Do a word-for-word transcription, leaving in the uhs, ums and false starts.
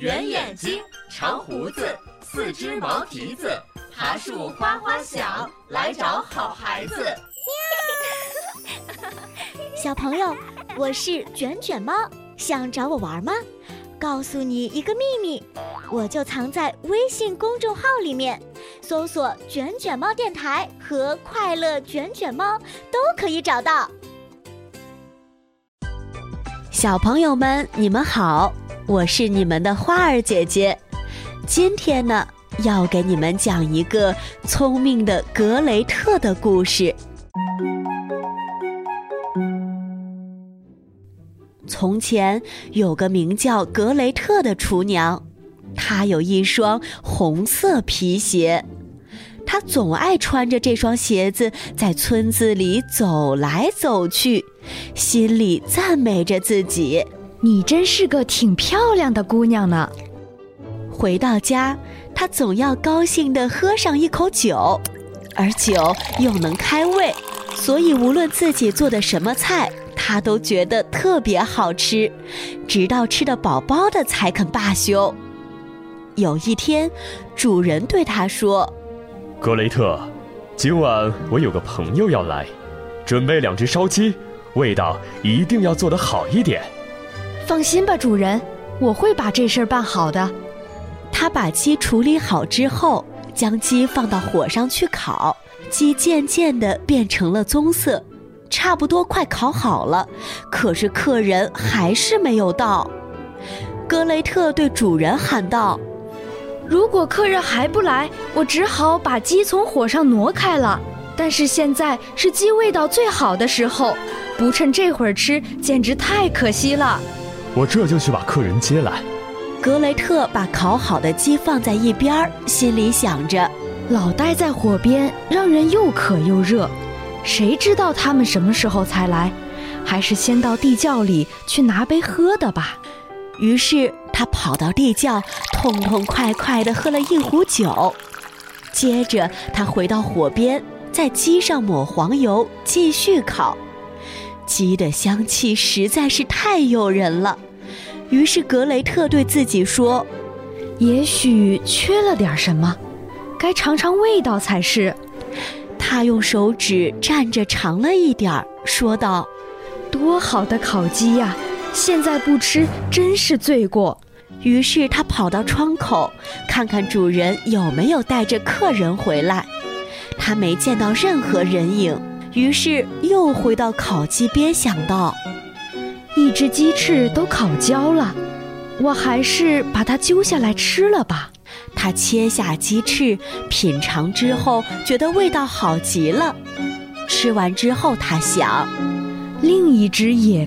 圆眼睛，长胡子，四只毛蹄子，爬树哗哗响，来找好孩子。 小朋友，我是卷卷猫，想找我玩吗？告诉你一个秘密，我就藏在微信公众号里面，搜索卷卷猫电台和快乐卷卷猫都可以找到。小朋友们，你们好，我是你们的花儿姐姐。今天呢，要给你们讲一个聪明的格雷特的故事。从前有个名叫格雷特的厨娘，她有一双红色皮鞋，她总爱穿着这双鞋子在村子里走来走去，心里赞美着自己： 你真是个挺漂亮的姑娘呢。 回到家，她总要高兴地喝上一口酒，而酒又能开胃，所以无论自己做的什么菜，她都觉得特别好吃，直到吃得饱饱的才肯罢休。有一天，主人对她说： 格雷特，今晚我有个朋友要来，准备两只烧鸡，味道一定要做得好一点。 放心吧，主人，我会把这事儿办好的。 他把鸡处理好之后，将鸡放到火上去烤，鸡渐渐地变成了棕色，差不多快烤好了，可是客人还是没有到。格雷特对主人喊道： 如果客人还不来，我只好把鸡从火上挪开了。但是现在是鸡味道最好的时候，不趁这会儿吃，简直太可惜了。 我这就去把客人接来。 格雷特把烤好的鸡放在一边，心里想着： 老待在火边，让人又渴又热，谁知道他们什么时候才来？还是先到地窖里去拿杯喝的吧。 于是他跑到地窖，痛痛快快地喝了一壶酒。接着他回到火边，在鸡上抹黄油，继续烤。鸡的香气实在是太诱人了，于是格雷特对自己说： 也许缺了点什么，该尝尝味道才是。 他用手指蘸着尝了一点，说道： 多好的烤鸡呀，现在不吃真是罪过。 于是他跑到窗口，看看主人有没有带着客人回来。他没见到任何人影，于是又回到烤鸡边，想到一只鸡翅都烤焦了，我还是把它揪下来吃了吧。 他切下鸡翅，品尝之后觉得味道好极了。吃完之后他想， 另一只也